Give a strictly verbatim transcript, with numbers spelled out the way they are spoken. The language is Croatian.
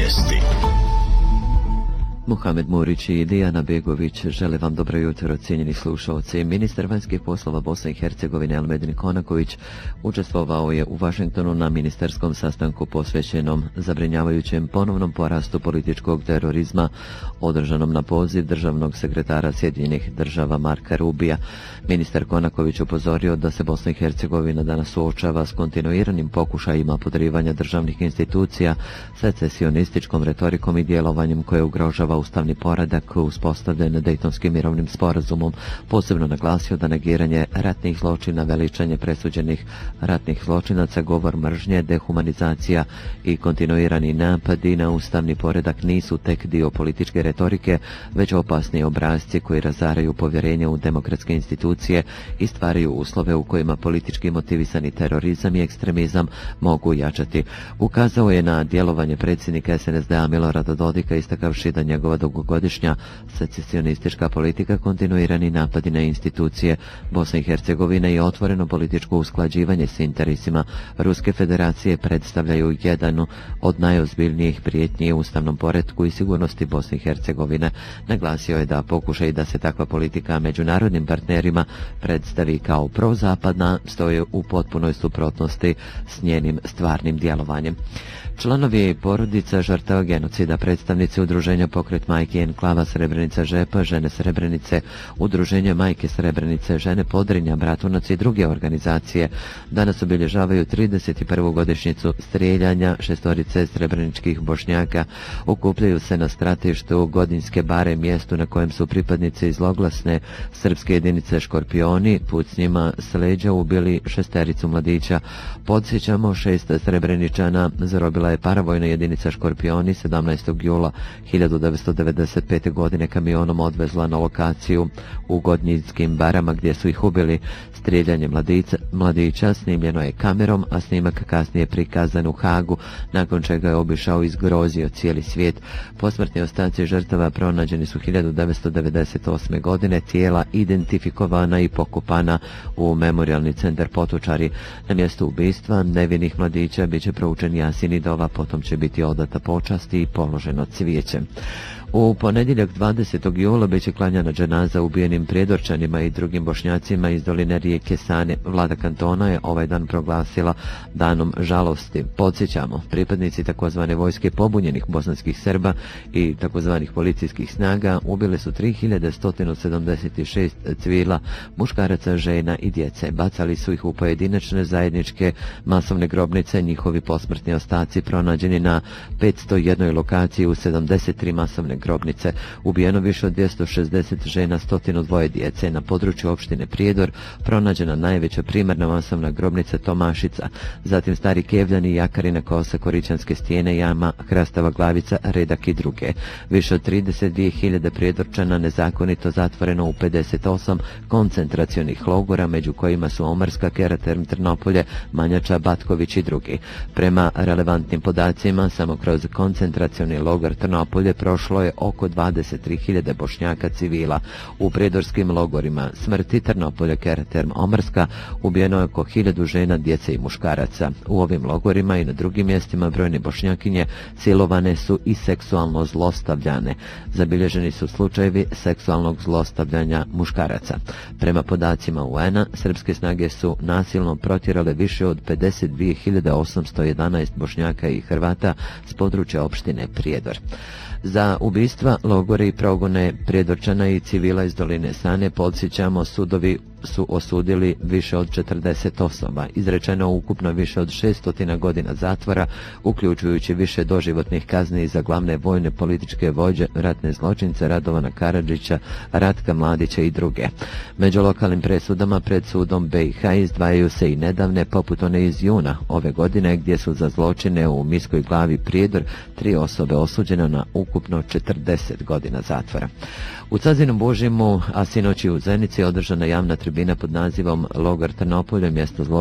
Vijesti. Muhamed Murić i Dijana Begović žele vam dobro jutro, cijenjeni slušalci. Ministar vanjskih poslova Bosne i Hercegovine Elmedin Konaković učestvovao je u Vašingtonu na ministarskom sastanku posvećenom zabrinjavajućem ponovnom porastu političkog terorizma održanom na poziv državnog sekretara Sjedinjenih država Marka Rubija. Ministar Konaković upozorio da se Bosna i Hercegovina danas suočava s kontinuiranim pokušajima podrivanja državnih institucija, secesionističkom retorikom i djelovanjem koje ugrožava ustavni poredak uspostavljen Dejtonskim mirovnim sporazumom. Posebno naglasio da negiranje ratnih zločina, veličanje presuđenih ratnih zločinaca, govor mržnje, dehumanizacija i kontinuirani napadi na ustavni poredak nisu tek dio političke retorike, već opasni obrasci koji razaraju povjerenje u demokratske institucije i stvaraju uslove u kojima politički motivisani terorizam i ekstremizam mogu jačati. Ukazao je na djelovanje predsjednika S N S D-a Milorada Dodika, istakavši da njegova dugogodišnja secesionistička politika, kontinuirani napadi na institucije Bosne i Hercegovine i otvoreno političko usklađivanje s interesima Ruske federacije predstavljaju jedan od najozbiljnijih prijetnji ustavnom poretku i sigurnosti Bosne i Hercegovine. Naglasio je da pokušaj da se takva politika međunarodnim partnerima predstavi kao prozapadna stoje u potpunoj suprotnosti s njenim stvarnim djelovanjem. Članovi porodica žrtava genocida, predstavnici udruženja Pokret majke Enklava Srebrenica Žepa, Žene Srebrenice, udruženje Majke Srebrenice, Žene Podrinja, Bratunac i druge organizacije danas obilježavaju trideset prvu godišnjicu strijeljanja šestorice srebreničkih Bošnjaka. Okupljaju se na stratištu Godinske bare, mjestu na kojem su pripadnici zloglasne srpske jedinice Škorpioni pucnjima s leđa ubili šestericu mladića. Podsjećamo, šest Srebreničana zarobila je paravojna jedinica Škorpioni sedamnaestog jula hiljadu devetsto devedeset pete. godine kamionom odvezla na lokaciju u Godnjskim barama gdje su ih ubili. Strijeljanje mladića, mladića snimljeno je kamerom, a snimak kasnije prikazan u Hagu, nakon čega je obišao i zgrozio cijeli svijet. Posmrtni ostaci žrtava pronađeni su hiljadu devetsto devedeset osme. godine, tijela identifikovana i pokopana u memorijalni centar Potočari. Na mjestu ubistva nevinih mladića bit će proučen Jasin i dova, potom će biti odata počast i položeno cvijeće. U ponedjeljak dvadesetog jula bit će klanjana dženaza ubijenim Prijedorčanima i drugim Bošnjacima iz doline rijeke Sane. Vlada kantona je ovaj dan proglasila danom žalosti. Podsjećamo, pripadnici takozvane vojske pobunjenih bosanskih Srba i takozvanih policijskih snaga ubili su tri hiljade sto sedamdeset šest civila, muškaraca, žena i djece. Bacali su ih u pojedinačne zajedničke masovne grobnice. Njihovi posmrtni ostaci pronađeni na petsto jednoj lokaciji u sedamdeset tri masovne grobnice. Ubijeno više od dvjesto šezdeset žena, sto dva djece. Na području opštine Prijedor pronađena najveća primarna masovna grobnica Tomašica, zatim Stari Kevljani, Jakarina kosa, Korićanske stijene, Jama, Hrastava glavica, Redak i druge. Više od trideset dvije hiljade Prijedorčana nezakonito zatvoreno u pedeset osam koncentracionih logora, među kojima su Omarska, Keraterm, Trnopolje, Manjača, Batković i drugi. Prema relevantnim podacima, samo kroz koncentracioni logor Trnopolje prošlo je oko dvadeset tri hiljade Bošnjaka civila. U prijedorskim logorima Smrti, Trnopolje, Keraterm, Omarska ubijeno je oko hiljadu žena, djece i muškaraca. U ovim logorima i na drugim mjestima brojne Bošnjakinje silovane su i seksualno zlostavljane. Zabilježeni su slučajevi seksualnog zlostavljanja muškaraca. Prema podacima U N-a, srpske snage su nasilno protjerale više od pedeset dvije hiljade osamsto jedanaest Bošnjaka i Hrvata s područja opštine Prijedor. Za ubistva, logore i progone Prijedorčana i civila iz doline Sane, podsjećamo, sudovi su osudili više od četrdeset osoba. Izrečeno ukupno više od šesto godina zatvora, uključujući više doživotnih kazni za glavne vojne političke vođe, ratne zločince Radovana Karadžića, Ratka Mladića i druge. Među lokalnim presudama pred sudom B i H izdvajaju se i nedavne, poput one iz juna ove godine, gdje su za zločine u Miskoj glavi Prijedor tri osobe osuđene na ukupno četrdeset godina zatvora. U Cazinu Božimu, a sinoć i u Zenici, održana javna tribina pod nazivom Logor Trnopolje, mjesto zločina